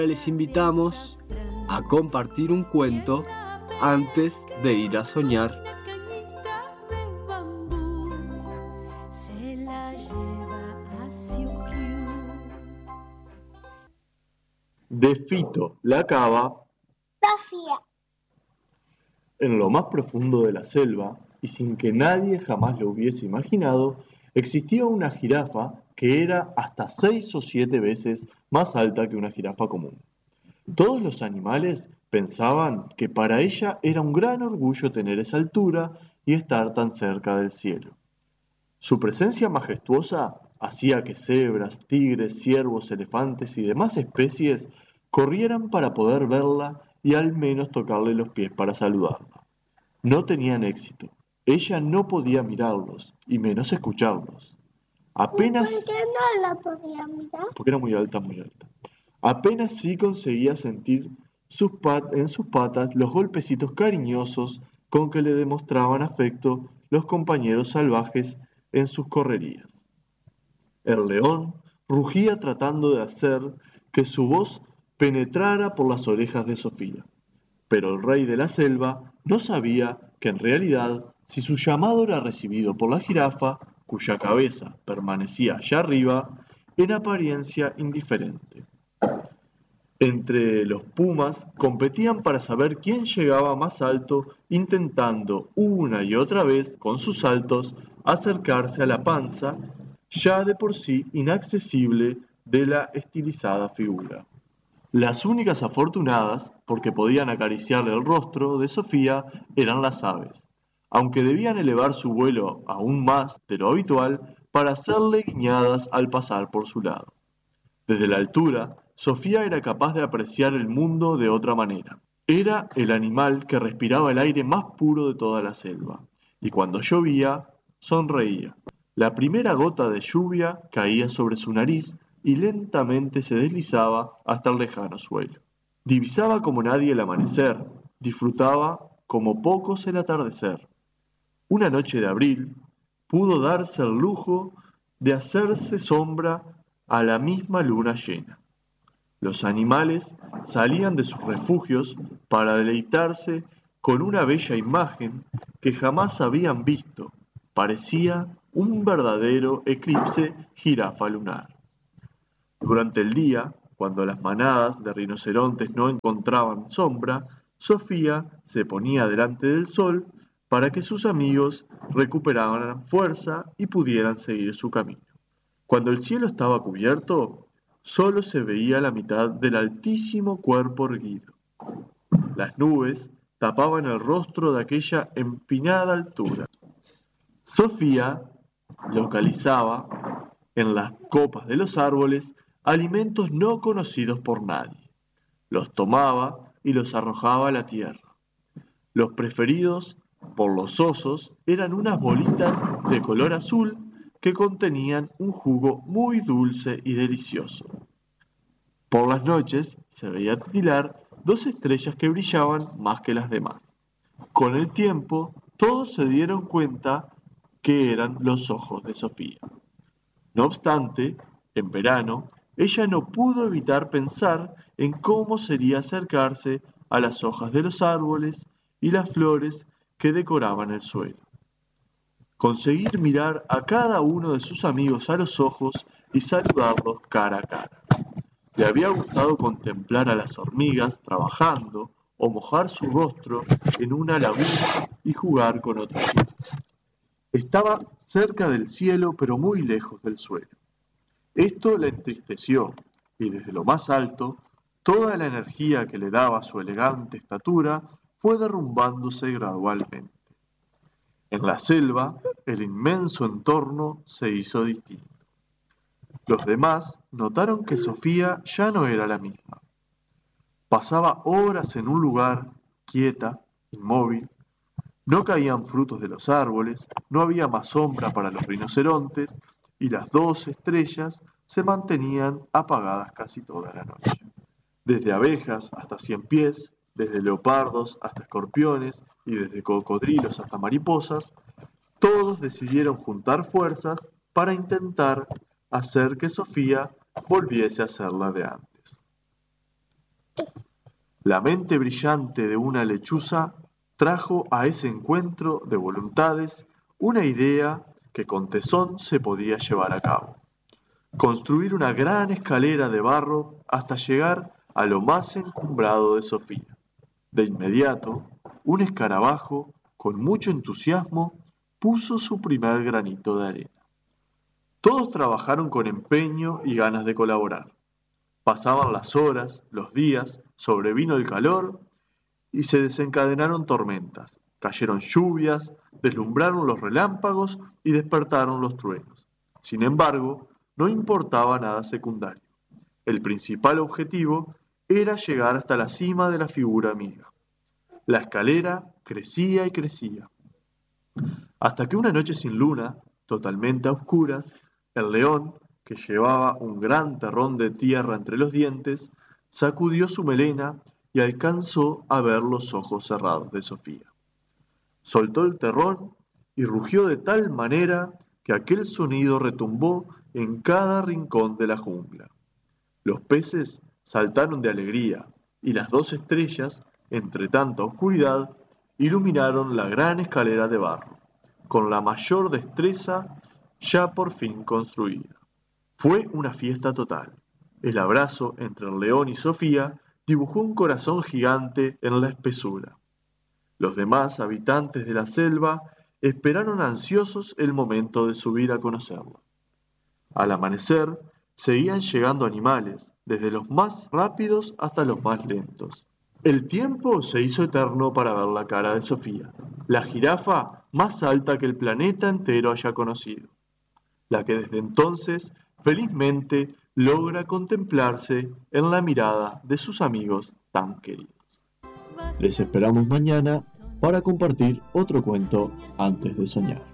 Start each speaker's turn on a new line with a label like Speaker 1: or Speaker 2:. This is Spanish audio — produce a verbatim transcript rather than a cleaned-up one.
Speaker 1: Les invitamos a compartir un cuento antes de ir a soñar.
Speaker 2: De Fito la Cava,
Speaker 3: Sofía.
Speaker 2: En lo más profundo de la selva, y sin que nadie jamás lo hubiese imaginado, existía una jirafa que era hasta seis o siete veces más alta que una jirafa común. Todos los animales pensaban que para ella era un gran orgullo tener esa altura y estar tan cerca del cielo. Su presencia majestuosa hacía que cebras, tigres, ciervos, elefantes y demás especies corrieran para poder verla y al menos tocarle los pies para saludarla. No tenían éxito. Ella no podía mirarlos y menos escucharlos. Apenas...
Speaker 3: ¿Y por qué no la podía mirar?
Speaker 2: Porque era muy alta, muy alta. Apenas sí conseguía sentir sus pat- en sus patas los golpecitos cariñosos con que le demostraban afecto los compañeros salvajes en sus correrías. El león rugía tratando de hacer que su voz penetrara por las orejas de Sofía, pero el rey de la selva no sabía que en realidad, si su llamado era recibido por la jirafa, cuya cabeza permanecía allá arriba, en apariencia indiferente. Entre los pumas competían para saber quién llegaba más alto, intentando una y otra vez con sus saltos acercarse a la panza, ya de por sí inaccesible de la estilizada figura. Las únicas afortunadas, porque podían acariciarle el rostro de Sofía, eran las aves, aunque debían elevar su vuelo aún más de lo habitual para hacerle guiñadas al pasar por su lado. Desde la altura, Sofía era capaz de apreciar el mundo de otra manera. Era el animal que respiraba el aire más puro de toda la selva, y cuando llovía, sonreía. La primera gota de lluvia caía sobre su nariz y lentamente se deslizaba hasta el lejano suelo. Divisaba como nadie el amanecer, disfrutaba como pocos el atardecer. Una noche de abril, pudo darse el lujo de hacerse sombra a la misma luna llena. Los animales salían de sus refugios para deleitarse con una bella imagen que jamás habían visto. Parecía un verdadero eclipse jirafa lunar. Durante el día, cuando las manadas de rinocerontes no encontraban sombra, Sofía se ponía delante del sol para que sus amigos recuperaran fuerza y pudieran seguir su camino. Cuando el cielo estaba cubierto, solo se veía la mitad del altísimo cuerpo erguido. Las nubes tapaban el rostro de aquella empinada altura. Sofía localizaba en las copas de los árboles alimentos no conocidos por nadie. Los tomaba y los arrojaba a la tierra. Los preferidos por los osos eran unas bolitas de color azul que contenían un jugo muy dulce y delicioso. Por las noches se veía titilar dos estrellas que brillaban más que las demás. Con el tiempo, todos se dieron cuenta que eran los ojos de Sofía. No obstante, en verano, ella no pudo evitar pensar en cómo sería acercarse a las hojas de los árboles y las flores que decoraban el suelo. Conseguir mirar a cada uno de sus amigos a los ojos y saludarlos cara a cara. Le había gustado contemplar a las hormigas trabajando o mojar su rostro en una laguna y jugar con otras peces. Estaba cerca del cielo, pero muy lejos del suelo. Esto la entristeció, y desde lo más alto, toda la energía que le daba su elegante estatura fue derrumbándose gradualmente. En la selva, el inmenso entorno se hizo distinto. Los demás notaron que Sofía ya no era la misma. Pasaba horas en un lugar, quieta, inmóvil. No caían frutos de los árboles, no había más sombra para los rinocerontes, y las dos estrellas se mantenían apagadas casi toda la noche. Desde abejas hasta ciempiés, desde leopardos hasta escorpiones y desde cocodrilos hasta mariposas, todos decidieron juntar fuerzas para intentar hacer que Sofía volviese a ser la de antes. La mente brillante de una lechuza trajo a ese encuentro de voluntades una idea que con tesón se podía llevar a cabo: construir una gran escalera de barro hasta llegar a lo más encumbrado de Sofía. De inmediato, un escarabajo, con mucho entusiasmo, puso su primer granito de arena. Todos trabajaron con empeño y ganas de colaborar. Pasaban las horas, los días, sobrevino el calor y se desencadenaron tormentas. Cayeron lluvias, deslumbraron los relámpagos y despertaron los truenos. Sin embargo, no importaba nada secundario. El principal objetivo era llegar hasta la cima de la figura amiga. La escalera crecía y crecía, hasta que una noche sin luna, totalmente a oscuras, el león, que llevaba un gran terrón de tierra entre los dientes, sacudió su melena y alcanzó a ver los ojos cerrados de Sofía. Soltó el terrón y rugió de tal manera que aquel sonido retumbó en cada rincón de la jungla. Los peces saltaron de alegría y las dos estrellas, entre tanta oscuridad, iluminaron la gran escalera de barro, con la mayor destreza ya por fin construida. Fue una fiesta total. El abrazo entre el león y Sofía dibujó un corazón gigante en la espesura. Los demás habitantes de la selva esperaron ansiosos el momento de subir a conocerlo. Al amanecer, seguían llegando animales, desde los más rápidos hasta los más lentos. El tiempo se hizo eterno para ver la cara de Sofía, la jirafa más alta que el planeta entero haya conocido, la que desde entonces felizmente logra contemplarse en la mirada de sus amigos tan queridos. Les esperamos mañana para compartir otro cuento antes de soñar.